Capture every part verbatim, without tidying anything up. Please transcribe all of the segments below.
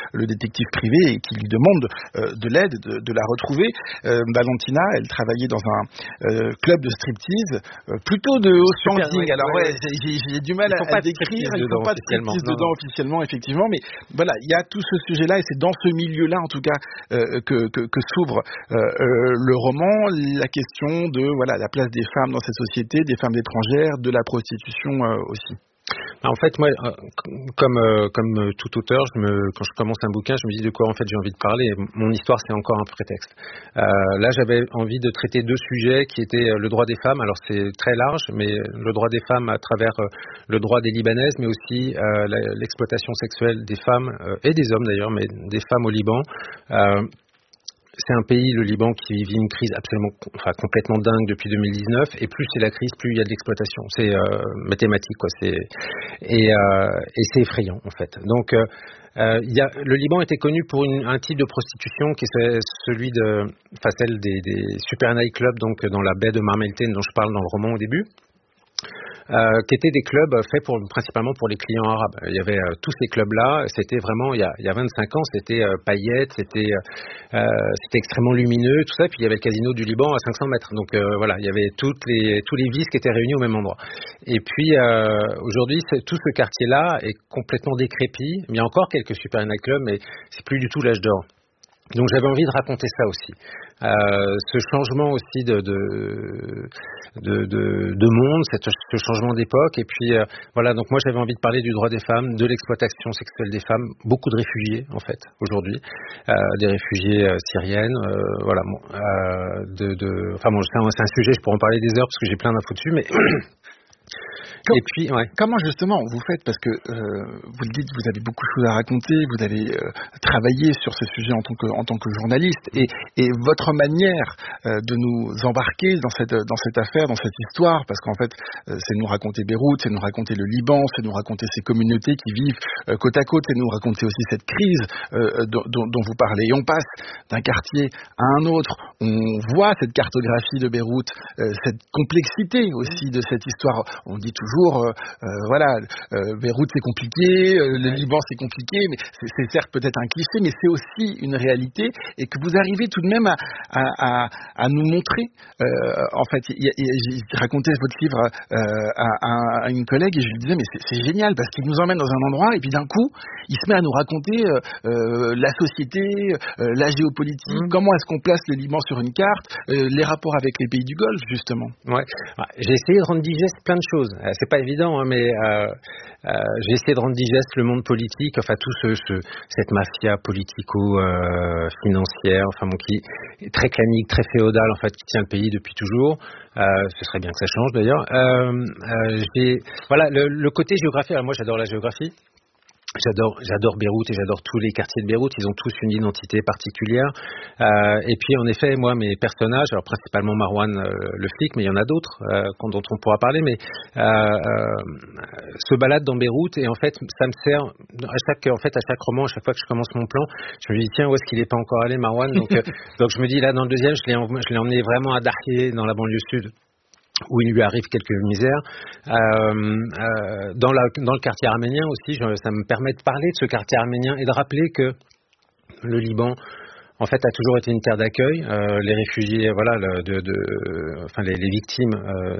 le détective privé et qui lui demande euh, de l'aide, de, de la retrouver. Euh, Valentina, elle travaillait dans un euh, club de striptease, euh, plutôt de haut standing. Alors ouais, j'ai, j'ai du mal à, à décrire. Il ne faut pas de striptease dedans officiellement, effectivement, mais voilà, il y a tout ce sujet-là et c'est dans ce milieu-là, en tout cas, euh, que, que, que s'ouvre euh, euh, le roman, la question de voilà la place des femmes dans cette société, des femmes étrangères, de la prostitution euh, aussi. En fait, moi, comme euh, comme tout auteur, je me, quand je commence un bouquin, je me dis de quoi en fait j'ai envie de parler. Mon histoire, c'est encore un prétexte. Euh, là, j'avais envie de traiter deux sujets qui étaient le droit des femmes. Alors c'est très large, mais le droit des femmes à travers euh, le droit des Libanaises, mais aussi euh, la, l'exploitation sexuelle des femmes euh, et des hommes d'ailleurs, mais des femmes au Liban. Euh, C'est un pays, le Liban, qui vit une crise absolument, enfin complètement dingue depuis deux mille dix-neuf. Et plus c'est la crise, plus il y a de l'exploitation. C'est euh, mathématique, quoi. C'est et, euh, et c'est effrayant, en fait. Donc, euh, euh, il y a, le Liban était connu pour une, un type de prostitution qui est celui de, enfin celle des, des super nightclubs, donc dans la baie de Marmelten dont je parle dans le roman au début. Euh, qui étaient des clubs faits pour, principalement pour les clients arabes. Il y avait euh, tous ces clubs-là, c'était vraiment, il y a, il y a vingt-cinq ans, c'était euh, paillettes, c'était, euh, c'était extrêmement lumineux, tout ça, puis il y avait le casino du Liban à cinq cents mètres. Donc euh, voilà, il y avait toutes les, tous les vices qui étaient réunis au même endroit. Et puis euh, aujourd'hui, tout ce quartier-là est complètement décrépit. Il y a encore quelques super nightclubs, mais c'est plus du tout l'âge d'or. Donc j'avais envie de raconter ça aussi. Euh, ce changement aussi de, de, de, de, de monde, cette, ce changement d'époque. Et puis euh, voilà, donc moi j'avais envie de parler du droit des femmes, de l'exploitation sexuelle des femmes, beaucoup de réfugiés en fait aujourd'hui, euh, des réfugiés euh, syriennes, euh, voilà. Bon, euh, de, de, enfin bon, c'est un, c'est un sujet, je pourrais en parler des heures parce que j'ai plein d'infos dessus, mais Et puis, ouais. Comment justement vous faites, parce que euh, vous le dites, vous avez beaucoup de choses à raconter, vous avez euh, travaillé sur ce sujet en tant que, en tant que journaliste, et, et votre manière euh, de nous embarquer dans cette, dans cette affaire, dans cette histoire, parce qu'en fait, euh, c'est nous raconter Beyrouth, c'est nous raconter le Liban, c'est nous raconter ces communautés qui vivent euh, côte à côte, c'est nous raconter aussi cette crise euh, dont, dont, dont vous parlez. Et on passe d'un quartier à un autre, on voit cette cartographie de Beyrouth, euh, cette complexité aussi de cette histoire. On dit toujours Euh, euh, voilà, euh, Beyrouth c'est compliqué, euh, le Liban c'est compliqué, mais c'est, c'est certes peut-être un cliché, mais c'est aussi une réalité, et que vous arrivez tout de même à, à, à, à nous montrer. Euh, en fait, y a, y a, j'ai raconté votre livre euh, à, à une collègue et je lui disais mais c'est, c'est génial parce qu'il nous emmène dans un endroit et puis d'un coup il se met à nous raconter euh, euh, la société, euh, la géopolitique, mmh. comment est-ce qu'on place le Liban sur une carte, euh, les rapports avec les pays du Golfe justement. Ouais, j'ai essayé de rendre digeste plein de choses. C'est pas évident, hein, mais euh, euh, j'ai essayé de rendre digeste le monde politique, enfin tout ce, ce cette mafia politico-financière, euh, enfin bon, qui est très clanique, très féodale en fait, qui tient le pays depuis toujours. Euh, ce serait bien que ça change d'ailleurs. Euh, euh, j'ai, voilà, le, le côté géographie. Alors moi, j'adore la géographie. J'adore, j'adore Beyrouth et j'adore tous les quartiers de Beyrouth. Ils ont tous une identité particulière. Euh, et puis, en effet, moi, mes personnages, alors principalement Marwan, euh, le flic, mais il y en a d'autres euh, dont on pourra parler, mais euh, euh, se baladent dans Beyrouth. Et en fait, ça me sert à chaque, en fait, à chaque roman, à chaque fois que je commence mon plan, je me dis tiens, où est-ce qu'il n'est pas encore allé, Marwan? Donc, euh, donc je me dis là, dans le deuxième, je l'ai, je l'ai emmené vraiment à Darkié, dans la banlieue sud, où il lui arrive quelques misères. Euh, euh, dans, la, dans le quartier arménien aussi, je, ça me permet de parler de ce quartier arménien et de rappeler que le Liban, en fait, a toujours été une terre d'accueil. Euh, les réfugiés, voilà, le, de, de, enfin les, les victimes euh,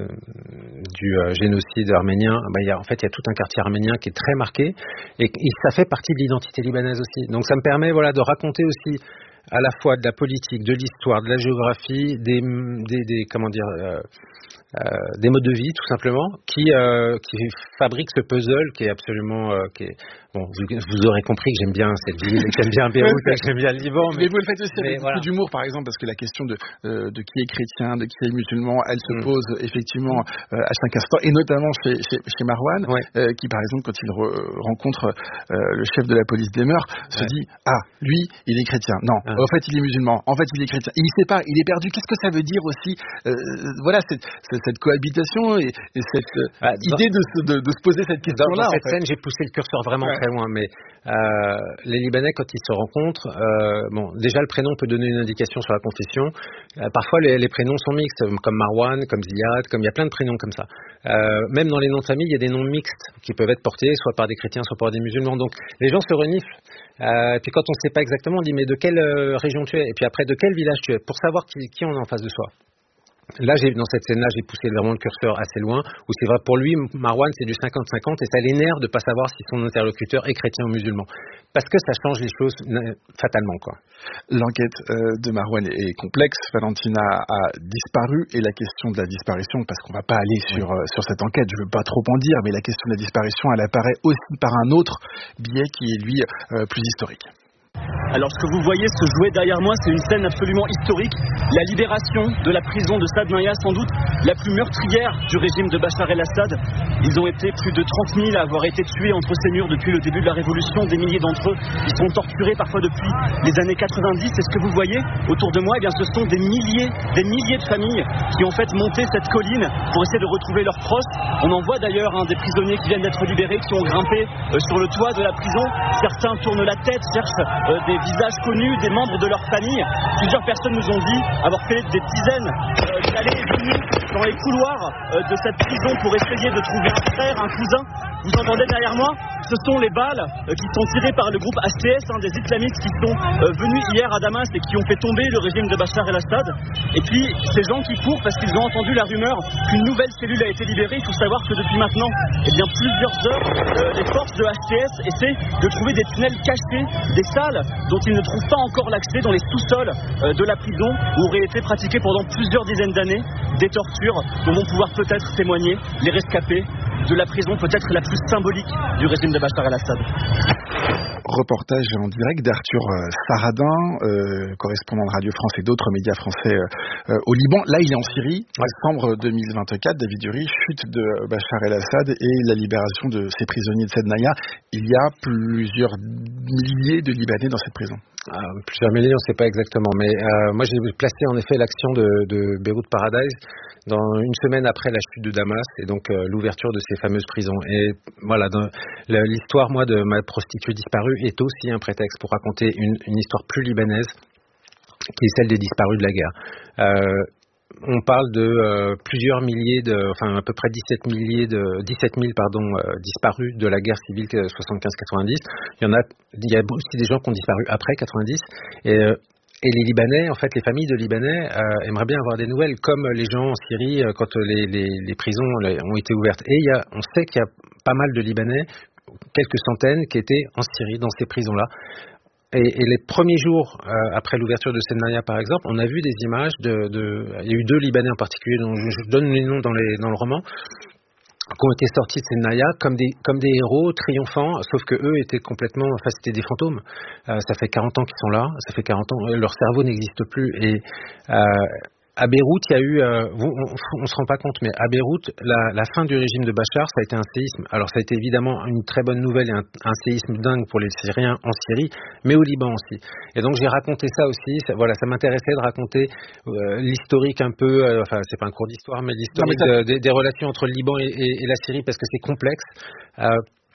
du euh, génocide arménien, bah, y a, en fait, il y a tout un quartier arménien qui est très marqué et, et ça fait partie de l'identité libanaise aussi. Donc, ça me permet, voilà, de raconter aussi à la fois de la politique, de l'histoire, de la géographie, des, des, des comment dire. Euh, Euh, des modes de vie tout simplement qui euh, qui fabriquent ce puzzle qui est absolument euh, qui est bon vous, vous aurez compris que j'aime bien cette ville, que j'aime bien Beyrouth, que j'aime bien le Liban, mais, mais vous le faites aussi avec voilà. beaucoup d'humour par exemple, parce que la question de euh, de qui est chrétien, de qui est musulman, elle se mm. pose effectivement euh, à chaque instant, et notamment chez chez, chez Marwan, ouais. euh, qui par exemple quand il re- rencontre euh, le chef de la police des mœurs se ouais. dit ah lui il est chrétien, non ah. en fait il est musulman, en fait il est chrétien, et il sait pas, il est perdu. Qu'est-ce que ça veut dire aussi, euh, voilà c'est, c'est cette cohabitation et, et cette ah, idée de se, de, de se poser cette question-là. Dans, dans cette en fait. scène, j'ai poussé le curseur vraiment ouais. très loin, mais euh, les Libanais, quand ils se rencontrent, euh, bon, déjà le prénom peut donner une indication sur la confession. Euh, parfois, les, les prénoms sont mixtes, comme Marwan, comme Ziad, comme il y a plein de prénoms comme ça. Euh, même dans les noms de famille, il y a des noms mixtes qui peuvent être portés soit par des chrétiens, soit par des musulmans. Donc, les gens se reniflent. Euh, et puis quand on ne sait pas exactement, on dit mais de quelle euh, région tu es, et puis après de quel village tu es, pour savoir qui, qui on a en face de soi. Là, j'ai, dans cette scène-là, j'ai poussé vraiment le curseur assez loin, où c'est vrai, pour lui, Marwan, c'est du cinquante cinquante, et ça l'énerve de ne pas savoir si son interlocuteur est chrétien ou musulman. Parce que ça change les choses euh, fatalement, quoi. L'enquête euh, de Marwan est complexe. Valentina a disparu, et la question de la disparition, parce qu'on ne va pas aller sur, oui. euh, sur cette enquête, je ne veux pas trop en dire, mais la question de la disparition, elle apparaît aussi par un autre biais qui est, lui, euh, plus historique. Alors ce que vous voyez se jouer derrière moi, c'est une scène absolument historique. La libération de la prison de Sadnaya, sans doute la plus meurtrière du régime de Bachar el-Assad. Ils ont été plus de trente mille à avoir été tués entre ces murs depuis le début de la révolution. Des milliers d'entre eux, ils sont torturés parfois depuis les années quatre-vingt-dix. Et ce que vous voyez autour de moi, eh bien, ce sont des milliers, des milliers de familles qui ont fait monter cette colline pour essayer de retrouver leurs proches. On en voit d'ailleurs hein, des prisonniers qui viennent d'être libérés, qui ont grimpé euh, sur le toit de la prison. Certains tournent la tête, cherchent euh, des visages connus, des membres de leur famille. Plusieurs personnes nous ont dit avoir fait des dizaines euh, d'allées et venues dans les couloirs euh, de cette prison pour essayer de trouver un frère, un cousin. Vous entendez derrière moi, ce sont les balles euh, qui sont tirées par le groupe H T S, hein, des islamistes qui sont euh, venus hier à Damas et qui ont fait tomber le régime de Bachar el-Assad. Et puis ces gens qui courent parce qu'ils ont entendu la rumeur qu'une nouvelle cellule a été libérée. Il faut savoir que depuis maintenant eh bien, plusieurs heures, euh, les forces de H T S essaient de trouver des tunnels cachés, des salles dont ils ne trouvent pas encore l'accès dans les sous-sols euh, de la prison où auraient été pratiquées pendant plusieurs dizaines d'années des tortures dont vont pouvoir peut-être témoigner les rescapés de la prison peut-être la plus symbolique du régime de Bachar el-Assad. Reportage en direct d'Arthur Saradin, euh, correspondant de Radio France et d'autres médias français euh, au Liban. Là, il est en Syrie, en décembre deux mille vingt-quatre. David Dury, chute de Bachar el-Assad et la libération de ces prisonniers de Sednaya. Il y a plusieurs milliers de Libanais dans cette prison. Ah, plusieurs milliers, on ne sait pas exactement. Mais euh, moi, j'ai placé en effet l'action de, de Beyrouth Paradise dans une semaine après la chute de Damas et donc euh, l'ouverture de ces fameuses prisons. Et voilà, dans, l'histoire, moi, de ma prostituée disparue est aussi un prétexte pour raconter une, une histoire plus libanaise, qui est celle des disparus de la guerre. Euh, on parle de euh, plusieurs milliers, de, enfin à peu près dix-sept milliers de, dix-sept mille pardon, euh, disparus de la guerre civile soixante-quinze quatre-vingt-dix. Il y en a, il y a aussi des gens qui ont disparu après quatre-vingt-dix. Et, euh, et les Libanais, en fait, les familles de Libanais euh, aimeraient bien avoir des nouvelles, comme les gens en Syrie euh, quand les, les, les prisons ont été ouvertes. Et il y a, on sait qu'il y a pas mal de Libanais, quelques centaines, qui étaient en Syrie dans ces prisons-là. Et, et les premiers jours euh, après l'ouverture de Sednaya, par exemple, on a vu des images de, de... Il y a eu deux Libanais en particulier, dont je donne les noms dans, les, dans le roman, qui ont été sortis de Sednaya comme des, comme des héros triomphants, sauf que eux étaient complètement... Enfin, c'était des fantômes. Euh, ça fait quarante ans qu'ils sont là, ça fait quarante ans, leur cerveau n'existe plus. Et... Euh, À Beyrouth, il y a eu, euh, on ne se rend pas compte, mais à Beyrouth, la, la fin du régime de Bachar, ça a été un séisme. Alors ça a été évidemment une très bonne nouvelle et un, un séisme dingue pour les Syriens en Syrie, mais au Liban aussi. Et donc j'ai raconté ça aussi. Ça, voilà, ça m'intéressait de raconter euh, l'historique un peu, euh, enfin c'est pas un cours d'histoire, mais l'historique non, mais ça... de, de, des relations entre le Liban et, et, et la Syrie parce que c'est complexe. Euh,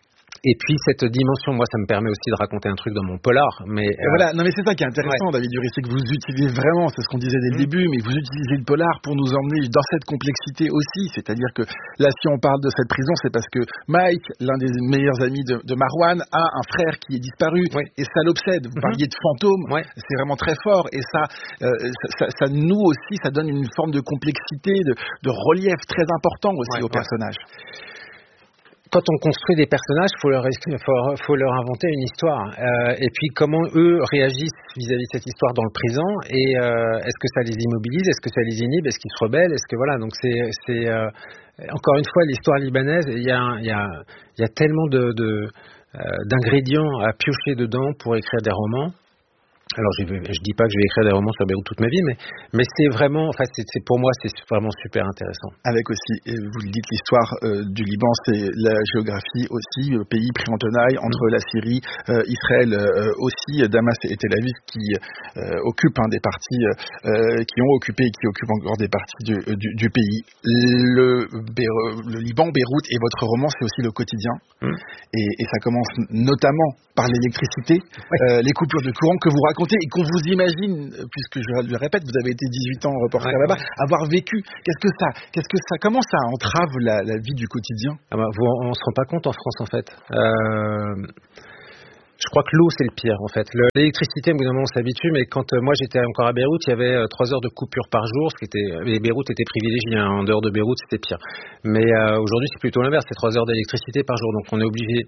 Et puis cette dimension, moi, ça me permet aussi de raconter un truc dans mon polar. Mais euh... voilà, non mais c'est ça qui est intéressant, ouais. David Dury, c'est que vous utilisez vraiment, c'est ce qu'on disait dès le mmh. début, mais vous utilisez le polar pour nous emmener dans cette complexité aussi. C'est-à-dire que là, si on parle de cette prison, c'est parce que Mike, l'un des meilleurs amis de, de Marwan, a un frère qui est disparu, ouais. et ça l'obsède. Vous mmh. parliez de fantômes, ouais. c'est vraiment très fort, et ça, euh, ça, ça, ça nous aussi, ça donne une forme de complexité, de, de relief très important aussi ouais, aux ouais. personnages. Quand on construit des personnages, il faut leur, faut, faut leur inventer une histoire. Euh, et puis comment eux réagissent vis-à-vis de cette histoire dans le présent. Et euh, est-ce que ça les immobilise? Est-ce que ça les inhibe? Est-ce qu'ils se rebellent? Est-ce que voilà. Donc c'est, c'est euh, encore une fois l'histoire libanaise. Il y a, il y a, il y a tellement de, de, euh, d'ingrédients à piocher dedans pour écrire des romans. Alors je, je dis pas que je vais écrire des romans sur Beyrouth toute ma vie, mais mais c'est vraiment, enfin c'est, c'est pour moi c'est vraiment super intéressant. Avec aussi, vous le dites, l'histoire euh, du Liban, c'est la géographie aussi, euh, pays pris en tenaille entre mmh. la Syrie, euh, Israël euh, aussi, Damas et Tel Aviv qui euh, occupent hein, des parties, euh, qui ont occupé et qui occupent encore des parties du, du, du pays. Le, le Liban, Beyrouth et votre roman, c'est aussi le quotidien, mmh. et, et ça commence notamment par l'électricité, ouais. euh, les coupures de courant que vous racontez et qu'on vous imagine, puisque je le répète, vous avez été dix-huit ans reporter ouais, là-bas, ouais. avoir vécu. Qu'est-ce que ça, qu'est-ce que ça, comment ça entrave la, la vie du quotidien? Ah bah, vous, on se rend pas compte en France en fait. Euh, je crois que l'eau c'est le pire en fait. Le, l'électricité, au bout d'un moment on s'habitue, mais quand euh, moi j'étais encore à Beyrouth, il y avait euh, trois heures de coupure par jour, ce qui était, et Beyrouth était privilégié. Hein, en dehors de Beyrouth c'était pire. Mais euh, aujourd'hui c'est plutôt l'inverse, c'est trois heures d'électricité par jour, donc on est obligé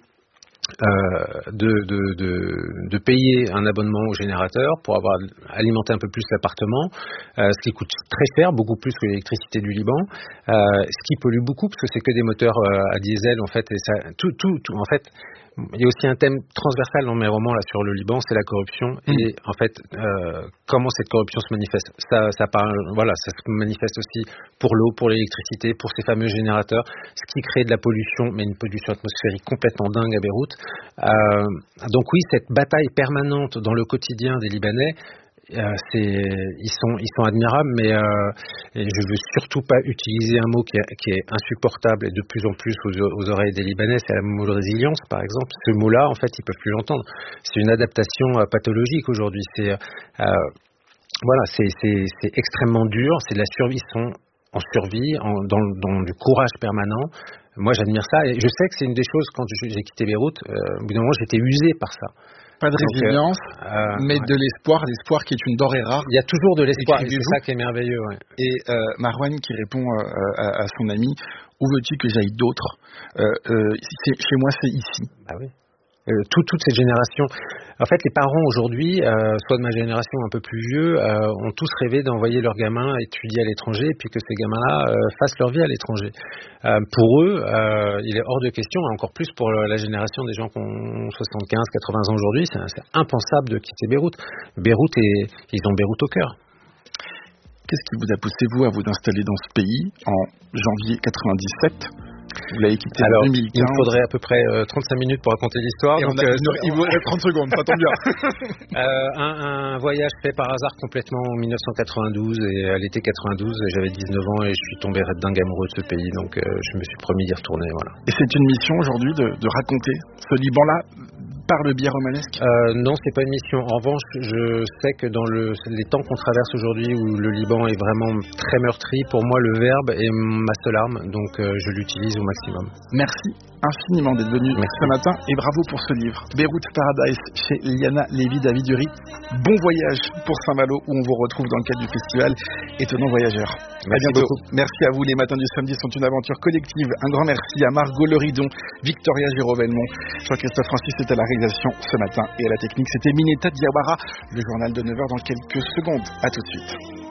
Euh, de, de, de, de payer un abonnement au générateur pour avoir alimenté un peu plus l'appartement, euh, ce qui coûte très cher, beaucoup plus que l'électricité du Liban, euh, ce qui pollue beaucoup parce que c'est que des moteurs euh, à diesel en fait, et ça, tout, tout, tout, en fait, il y a aussi un thème transversal dans mes romans là sur le Liban, c'est la corruption mmh. et en fait euh, comment cette corruption se manifeste. Ça, ça parle, voilà, ça se manifeste aussi pour l'eau, pour l'électricité, pour ces fameux générateurs, ce qui crée de la pollution, mais une pollution atmosphérique complètement dingue à Beyrouth. Euh, donc oui, cette bataille permanente dans le quotidien des Libanais, euh, c'est, ils sont, ils sont admirables, mais euh, et je veux surtout pas utiliser un mot qui est, qui est insupportable et de plus en plus aux, aux oreilles des Libanais, c'est le mot de résilience, par exemple. Ce mot-là, en fait, ils peuvent plus l'entendre. C'est une adaptation euh, pathologique aujourd'hui. C'est, euh, voilà, c'est, c'est, c'est extrêmement dur. C'est de la survie. Ils sont en survie, en, dans, dans du courage permanent. Moi, j'admire ça et je sais que c'est une des choses, quand j'ai quitté Beyrouth, euh, au bout d'un moment, j'étais usé par ça. Pas de résilience, Donc, euh, mais ouais. de l'espoir, l'espoir qui est une denrée rare. Il y a toujours de l'espoir, et c'est ça qui est merveilleux. Ouais. Et euh, Marwan qui répond euh, à, à son ami, où veux-tu que j'aille d'autre euh, euh, c'est, chez moi, c'est ici. Ah oui. Euh, tout, toute cette génération. En fait, les parents aujourd'hui, euh, soit de ma génération un peu plus vieux, euh, ont tous rêvé d'envoyer leurs gamins étudier à l'étranger et puis que ces gamins-là euh, fassent leur vie à l'étranger. Euh, pour eux, euh, il est hors de question, encore plus pour la génération des gens qui ont soixante-quinze, quatre-vingts ans aujourd'hui, c'est, c'est impensable de quitter Beyrouth. Beyrouth, est, ils ont Beyrouth au cœur. Qu'est-ce qui vous a poussé, vous, à vous installer dans ce pays en janvier quatre-vingt-dix-sept ? Vous l'avez quitté Alors, en deux mille quinze. Il me faudrait à peu près euh, trente-cinq minutes pour raconter l'histoire. Donc, a, euh, il vous reste trente secondes, ça tombe bien. euh, un, un voyage fait par hasard complètement en dix-neuf cent quatre-vingt-douze, et à l'été quatre-vingt-douze, j'avais dix-neuf ans et je suis tombé dingue amoureux de ce pays, donc euh, je me suis promis d'y retourner. Voilà. Et c'est une mission aujourd'hui de, de raconter ce Liban-là par le biais romanesque ? euh, Non, c'est pas une mission. En revanche, je sais que dans le, les temps qu'on traverse aujourd'hui, où le Liban est vraiment très meurtri, pour moi le verbe est ma seule arme, donc euh, je l'utilise au maximum. Merci infiniment d'être venu Merci. ce matin et bravo pour ce livre. Beyrouth Paradise chez Liana Lévy-David-Dury. Bon voyage pour Saint-Malo où on vous retrouve dans le cadre du festival Étonnants Voyageurs. Merci à bientôt. Beaucoup. Merci à vous. Les matins du samedi sont une aventure collective. Un grand merci à Margot Leridon, Victoria Giraud-Belmont, Jean-Christophe Francis était à la réalisation ce matin et à la technique c'était Mineta Diawara. Le journal de neuf heures dans quelques secondes. À tout de suite.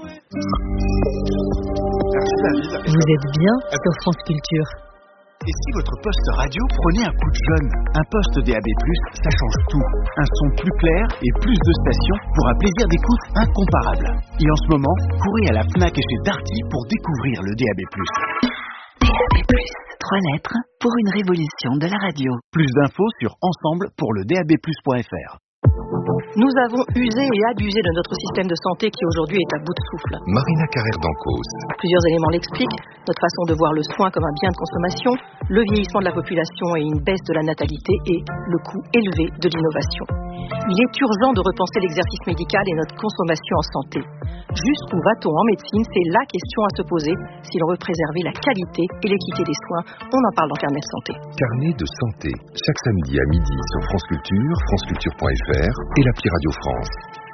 Merci David. Vous êtes bien sur France Culture. Et si votre poste radio prenait un coup de jeune ? Un poste D A B plus, ça change tout. Un son plus clair et plus de stations pour un plaisir d'écoute incomparable. Et en ce moment, courez à la Fnac et chez Darty pour découvrir le D A B plus. D A B plus, trois lettres pour une révolution de la radio. Plus d'infos sur ensemble pour le D A B plus point F R. Nous avons usé et abusé de notre système de santé qui aujourd'hui est à bout de souffle. Marina Carrère d'Ancos. Plusieurs éléments l'expliquent. Notre façon de voir le soin comme un bien de consommation, le vieillissement de la population et une baisse de la natalité et le coût élevé de l'innovation. Il est urgent de repenser l'exercice médical et notre consommation en santé. Jusqu'où va-t-on en médecine ? C'est la question à se poser si l'on veut préserver la qualité et l'équité des soins. On en parle dans Carnet de santé. Carnet de santé, chaque samedi à midi sur France Culture, franceculture point F R et l'appli Radio France.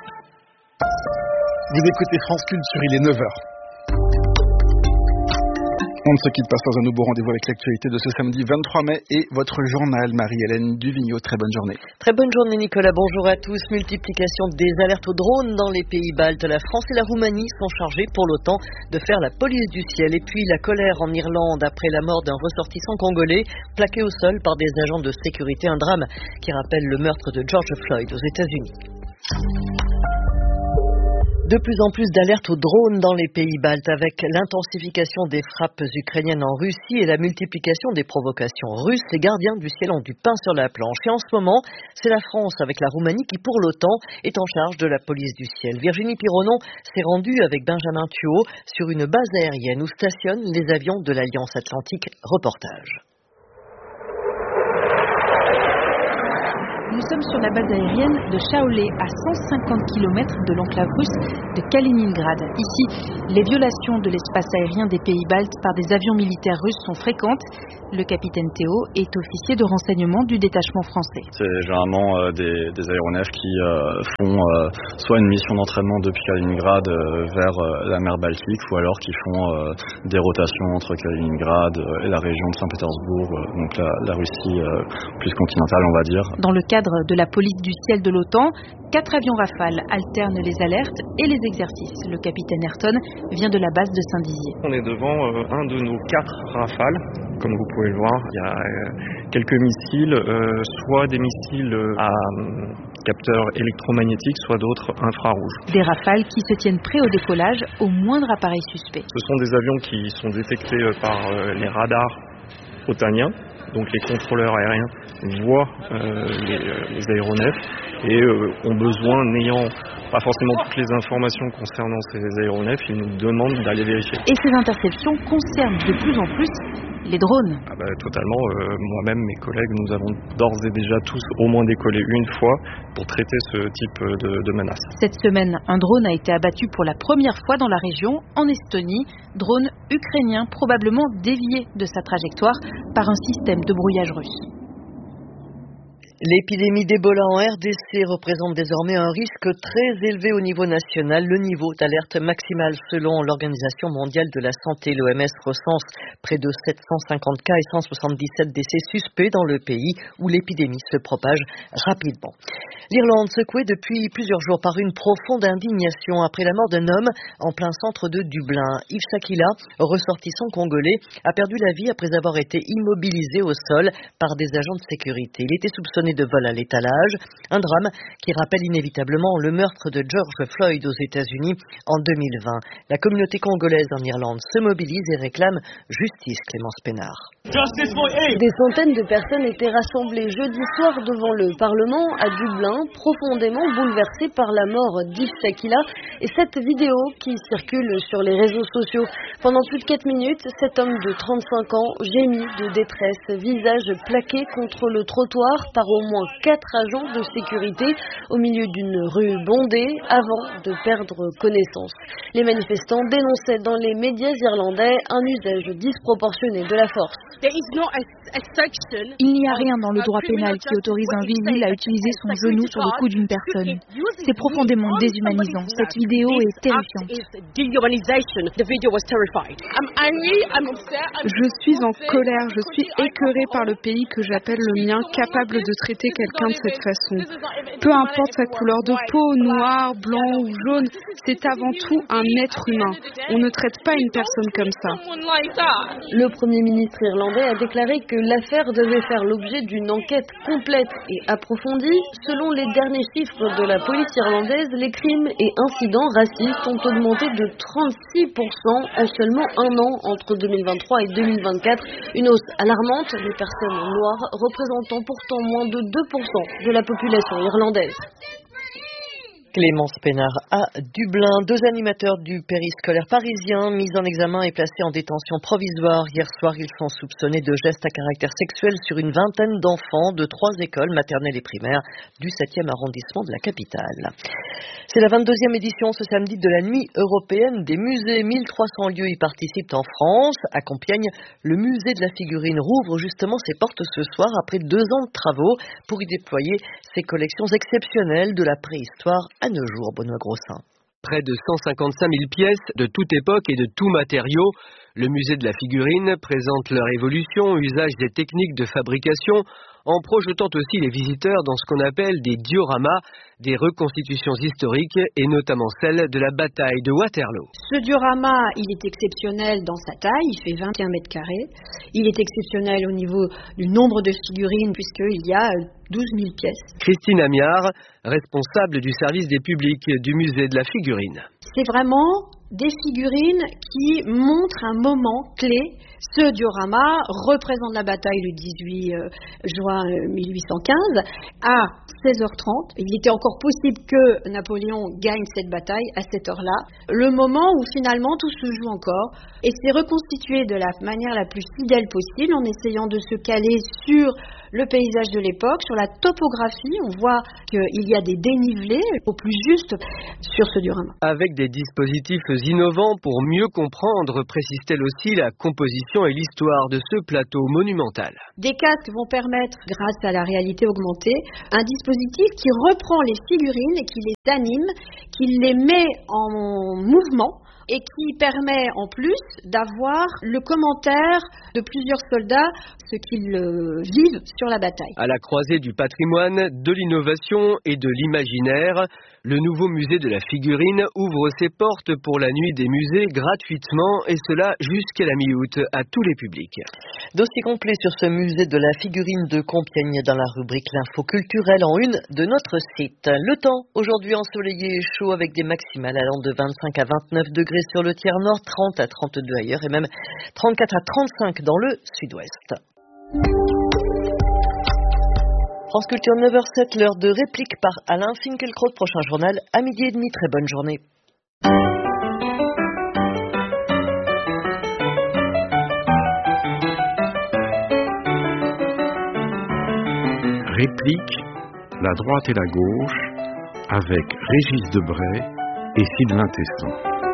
Vous écoutez France Culture, il est neuf heures. On ne se quitte pas sans un nouveau rendez-vous avec l'actualité de ce samedi vingt-trois mai et votre journal, Marie-Hélène Duvigneau. Très bonne journée. Très bonne journée Nicolas, bonjour à tous. Multiplication des alertes aux drones dans les pays baltes. La France et la Roumanie sont chargées pour l'OTAN de faire la police du ciel. Et puis la colère en Irlande après la mort d'un ressortissant congolais plaqué au sol par des agents de sécurité. Un drame qui rappelle le meurtre de George Floyd aux États-Unis. De plus en plus d'alertes aux drones dans les pays baltes avec l'intensification des frappes ukrainiennes en Russie et la multiplication des provocations russes. Les gardiens du ciel ont du pain sur la planche. Et en ce moment, c'est la France avec la Roumanie qui, pour l'OTAN, est en charge de la police du ciel. Virginie Pironon s'est rendue avec Benjamin Thuot sur une base aérienne où stationnent les avions de l'Alliance Atlantique. Reportage. Nous sommes sur la base aérienne de Chaolé, à cent cinquante kilomètres de l'enclave russe de Kaliningrad. Ici, les violations de l'espace aérien des pays baltes par des avions militaires russes sont fréquentes. Le capitaine Théo est officier de renseignement du détachement français. C'est généralement euh, des, des aéronefs qui euh, font euh, soit une mission d'entraînement depuis Kaliningrad euh, vers euh, la mer Baltique, ou alors qui font euh, des rotations entre Kaliningrad euh, et la région de Saint-Pétersbourg, euh, donc la, la Russie euh, plus continentale, on va dire. Dans le cadre de la police du ciel de l'OTAN, quatre avions Rafale alternent les alertes et les exercices. Le capitaine Ayrton vient de la base de Saint-Dizier. On est devant euh, un de nos quatre Rafales. Comme vous pouvez le voir, il y a euh, quelques missiles, euh, soit des missiles à euh, capteurs électromagnétiques, soit d'autres infrarouges. Des Rafales qui se tiennent prêts au décollage au moindre appareil suspect. Ce sont des avions qui sont détectés par euh, les radars otaniens. Donc les contrôleurs aériens voient euh, les, euh, les aéronefs et euh, ont besoin, n'ayant pas forcément toutes les informations concernant ces aéronefs, ils nous demandent d'aller vérifier. Et ces interceptions concernent de plus en plus les drones. Ah bah, totalement. Euh, moi-même, mes collègues, nous avons d'ores et déjà tous au moins décollé une fois pour traiter ce type de, de menace. Cette semaine, un drone a été abattu pour la première fois dans la région, en Estonie. Drone ukrainien probablement dévié de sa trajectoire par un système de brouillage russe. L'épidémie d'Ebola en R D C représente désormais un risque très élevé au niveau national. Le niveau d'alerte maximal selon l'Organisation mondiale de la santé, l'O M S, recense près de sept cent cinquante cas et cent soixante-dix-sept décès suspects dans le pays où l'épidémie se propage rapidement. L'Irlande secouée depuis plusieurs jours par une profonde indignation après la mort d'un homme en plein centre de Dublin. Yves Sakila, ressortissant congolais, a perdu la vie après avoir été immobilisé au sol par des agents de sécurité. Il était soupçonné de vol à l'étalage, un drame qui rappelle inévitablement le meurtre de George Floyd aux États-Unis en deux mille vingt. La communauté congolaise en Irlande se mobilise et réclame justice. Clémence Pénard. Des centaines de personnes étaient rassemblées jeudi soir devant le Parlement à Dublin, profondément bouleversées par la mort d'Yves Sakila et cette vidéo qui circule sur les réseaux sociaux. Pendant plus de quatre minutes, cet homme de trente-cinq ans gémit de détresse, visage plaqué contre le trottoir par au moins quatre agents de sécurité au milieu d'une rue bondée avant de perdre connaissance. Les manifestants dénonçaient dans les médias irlandais un usage disproportionné de la force. Il n'y a rien dans le droit pénal qui autorise un vigile à utiliser son genou sur le cou d'une personne. C'est profondément déshumanisant. Cette vidéo est terrifiante. Je suis en colère, je suis écœurée par le pays que j'appelle le mien, capable de traiter quelqu'un de cette façon. Peu importe sa couleur de peau, noir, blanc ou jaune, c'est avant tout un être humain. On ne traite pas une personne comme ça. Le Premier ministre irlandais a déclaré que l'affaire devait faire l'objet d'une enquête complète et approfondie. Selon les derniers chiffres de la police irlandaise, les crimes et incidents racistes ont augmenté de trente-six pour cent en seulement un an entre deux mille vingt-trois et deux mille vingt-quatre. Une hausse alarmante des personnes noires représentant pourtant moins de deux pour cent de la population irlandaise. Clémence Pénard à Dublin. Deux animateurs du périscolaire parisien mis en examen et placés en détention provisoire. Hier soir, ils sont soupçonnés de gestes à caractère sexuel sur une vingtaine d'enfants de trois écoles maternelles et primaires du septième arrondissement de la capitale. C'est la vingt-deuxième édition ce samedi de la Nuit européenne des musées. mille trois cents lieux y participent en France. À Compiègne, le musée de la figurine rouvre justement ses portes ce soir après deux ans de travaux pour y déployer ses collections exceptionnelles de la préhistoire à nos jours. Benoît Grossin. Près de cent cinquante-cinq mille pièces de toute époque et de tout matériau, le musée de la figurine présente leur évolution, usages et techniques de fabrication, en projetant aussi les visiteurs dans ce qu'on appelle des dioramas, des reconstitutions historiques et notamment celle de la bataille de Waterloo. Ce diorama, il est exceptionnel dans sa taille, il fait vingt et un mètres carrés. Il est exceptionnel au niveau du nombre de figurines puisqu'il y a douze mille pièces. Christine Amiard, responsable du service des publics du musée de la figurine. c'est vraiment des figurines qui montrent un moment clé. Ce diorama représente la bataille le dix-huit juin mille huit cent quinze à seize heures trente. Il était encore possible que Napoléon gagne cette bataille à cette heure-là. Le moment où finalement tout se joue encore. Et c'est reconstitué de la manière la plus fidèle possible en essayant de se caler sur le paysage de l'époque, sur la topographie. On voit qu'il y a des dénivelés au plus juste sur ce diorama. Avec des dispositifs innovants pour mieux comprendre, précise-t-elle aussi, la composition et l'histoire de ce plateau monumental. Des casques vont permettre, grâce à la réalité augmentée, un dispositif qui reprend les figurines et qui les anime, qui les met en mouvement et qui permet en plus d'avoir le commentaire de plusieurs soldats, ce qu'ils euh, vivent sur la bataille. À la croisée du patrimoine, de l'innovation et de l'imaginaire, le nouveau musée de la figurine ouvre ses portes pour la nuit des musées gratuitement, et cela jusqu'à la mi-août à tous les publics. Dossier complet sur ce musée de la figurine de Compiègne dans la rubrique L'info culturelle en une de notre site. Le temps, aujourd'hui ensoleillé et chaud avec des maximales allant de vingt-cinq à vingt-neuf degrés sur le tiers nord, trente à trente-deux ailleurs et même trente-quatre à trente-cinq dans le sud-ouest. France Culture neuf heures sept, l'heure de réplique par Alain Finkielkraut. Prochain journal à midi et demi. Très bonne journée. Réplique, la droite et la gauche, avec Régis Debray et Sylvain Tesson.